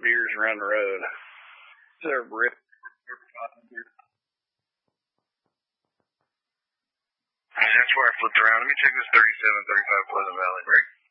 beers around the road. Is there a brick? That's where I flipped around. Let me check this 3735 Pleasant Valley break.